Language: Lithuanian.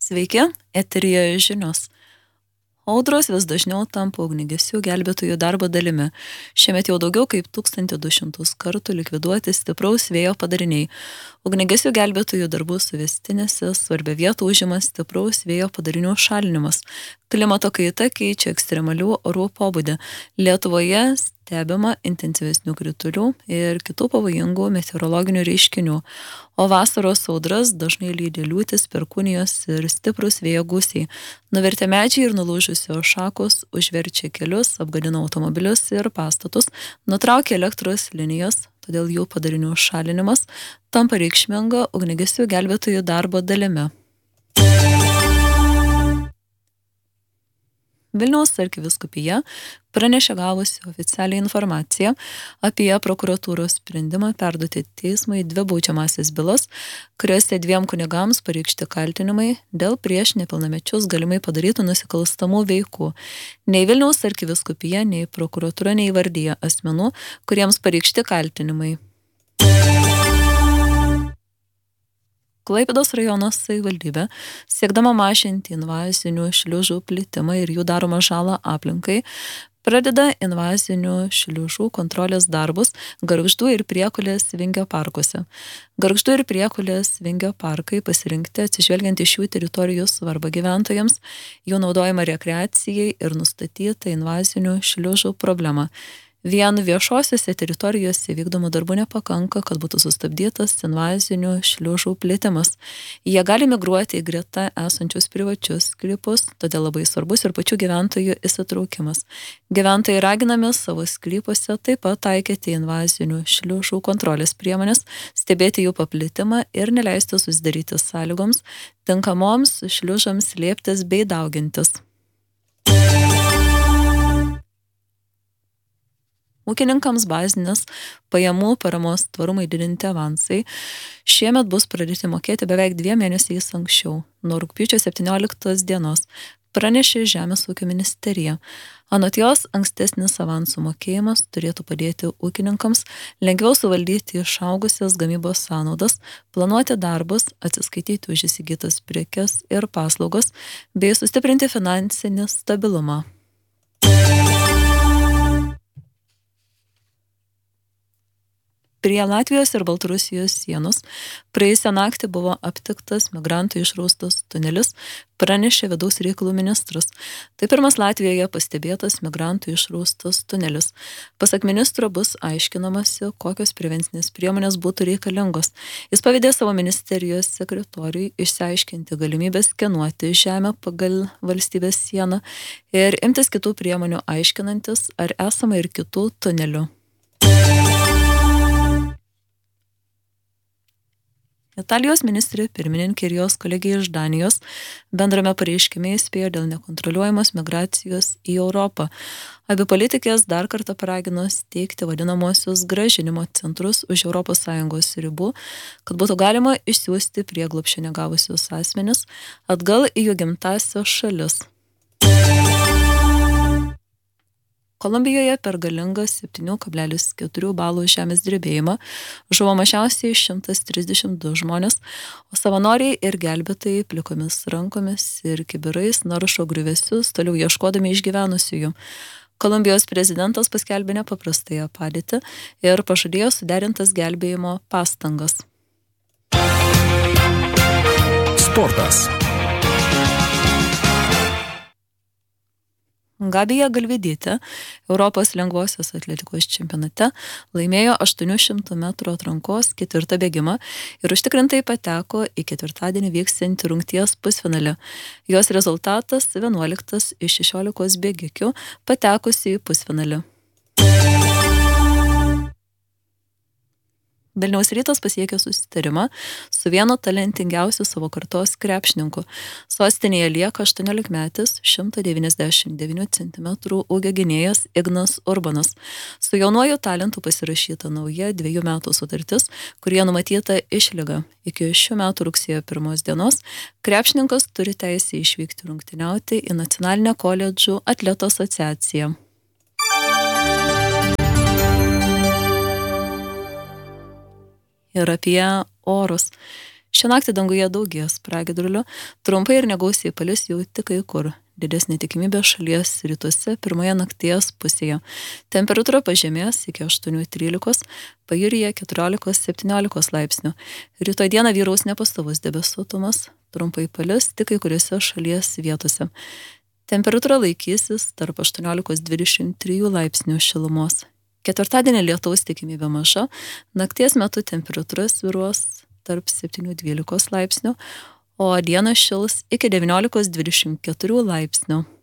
Sveiki, eteryje žinios. Audros vis dažniau tampa ugniagesių gelbėtojų darbo dalimi. Šiemet jau daugiau kaip 1200 kartų likviduoti stipraus vėjo padariniai. Ugniagesių gelbėtojų darbų suvestinėse svarbia vieta užima stipraus vėjo padarinių šalinimas. Klimato kaita keičia ekstremalių orų pobūdį. Lietuvoje stebima intensyvesnių kritulių ir kitų pavojingų meteorologinių reiškinių, o vasaros audras dažnai lydi liūtis, perkūnijos ir stiprus vėjo gūsiai. Nuvertę medžiai ir nulūžusios šakos užverčia kelius, apgadina automobilius ir pastatus, nutraukia elektros linijas, todėl jų padarinių šalinimas tampa reikšminga ugniagesių gelbėtojų darbo dalimi. Vilniaus arkivyskupija pranešė gavusi oficialią informaciją apie prokuratūros sprendimą perduoti teismui 2 baudžiamąsias bylas, kuriuose 2 kunigams pareikšti kaltinimai dėl prieš nepilnamečius galimai padarytų nusikalstamų veikų. Nei Vilniaus arkivyskupija, nei prokuratūra neįvardyja asmenų, kuriems pareikšti kaltinimai. Klaipėdos rajono savivaldybė, siekdama mažinti invazinių šliužų plitimą ir jų daromą žalą aplinkai, pradeda invazinių šliužų kontrolės darbus Gargždų ir Priekulės Vingio parkuose. Gargždų ir Priekulės Vingio parkai pasirinkti atsižvelgiant į šių teritorijų svarbą gyventojams, jų naudojimą rekreacijai ir nustatytą invazinių šliužų problemą. Vien viešosiose teritorijose vykdomų darbų nepakanka, kad būtų sustabdytas invazinių šliužų plėtimas. Jie gali migruoti į greta esančius privačius sklypus, todėl labai svarbus ir pačių gyventojų įsitraukimas. Gyventojai raginami savo sklypuose taip pat taikyti invazinių šliužų kontrolės priemonės, stebėti jų paplitimą ir neleisti susidaryti sąlygoms tinkamoms šliužams slėptis bei daugintis. Ūkininkams bazinės pajamų paramos tvarumai didinti avansai šiemet bus pradėti mokėti beveik 2 mėnesiais anksčiau, nuo rugpjūčio 17 dienos, pranešė Žemės ūkio ministerija. Anot jos, ankstesnis avansų mokėjimas turėtų padėti ūkininkams lengviau suvaldyti išaugusias gamybos sąnaudas, planuoti darbus, atsiskaityti už įsigytas prekes ir paslaugas, bei sustiprinti finansinį stabilumą. Prie Latvijos ir Baltarusijos sienos praėjusią naktį buvo aptiktas migrantų išraustas tunelis, pranešė vidaus reikalų ministras. Tai pirmas Latvijoje pastebėtas migrantų išraustas tunelis. Pasak ministro bus aiškinamasi, kokios prevencinės priemonės būtų reikalingos. Jis pavedė savo ministerijos sekretoriui išsiaiškinti galimybę skenuoti žemę pagal valstybės sieną ir imtis kitų priemonių aiškinantis, ar esama ir kitų tunelių. Italijos ministrė pirmininkė ir jos kolegė iš Danijos bendrame pareiškime įspėjo dėl nekontroliuojamos migracijos į Europą. Abi politikės dar kartą paragino steigti vadinamosius grąžinimo centrus už ES ribų, kad būtų galima išsiųsti prieglobsčio negavusius asmenis atgal į jų gimtąsias šalis. Kolumbijoje per galingą 7,4 balų žemės drebėjimą žuvo mažiausiai 132 žmonės, o savanoriai ir gelbėtojai plikomis rankomis ir kibirais naršo griuvėsius, toliau ieškodami išgyvenusiųjų. Kolumbijos prezidentas paskelbė nepaprastąją padėtį ir pažadėjo suderintas gelbėjimo pastangas. Sportas. Gabija Galvydytė Europos lengvosios atletikos čempionate laimėjo 800 metrų atrankos 4. bėgimą ir užtikrintai pateko į ketvirtadienį vyksiantį rungties pusfinalį. Jos rezultatas 11 iš 16 bėgikių patekusi į pusfinalį. Vilniaus Rytas pasiekė susitarimą su vienu talentingiausiu savo kartos krepšininku. Sostinėje lieka 18-metis 199 cm ūgio gynėjas Ignas Urbanas. Su jaunuoju talentu pasirašyta nauja 2 metų sutartis, kurie numatyta išlyga. Iki šių metų rugsėjo 1 dienos krepšininkas turi teisę išvykti rungtyniauti į Nacionalinę koledžų atletų asociaciją. Ir apie orus. Šią naktį danguje daugės pragiedrulių, trumpai ir negausiai palis jau tik kai kur. Didesnė tikimybė šalies rytuose pirmoje nakties pusėje. Temperatūra pažemės iki 8-13, pajūryje 14-17 laipsnių. Rytoj dieną vyraus nepastovus debesuotumas, trumpai palis tik kai kuriuose šalies vietose. Temperatūra laikysis tarp 18-23 laipsnių šilumos. Ketvirtadienį lietaus tikimybė maža, nakties metu temperatūra svyruos tarp 7-12 laipsnių, o dieną šils iki 19-24 laipsnių.